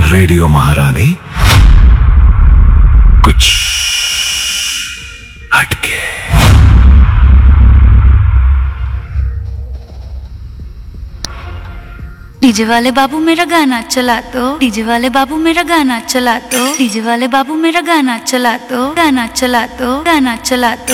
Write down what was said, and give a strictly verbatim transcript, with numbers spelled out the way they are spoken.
Radio महारानी कुछ हटके। डीजे वाले बाबू मेरा गाना चला दो, डीजे वाले बाबू मेरा गाना चला दो, डीजे वाले बाबू मेरा गाना चला दो, गाना चला दो, गाना चला दो।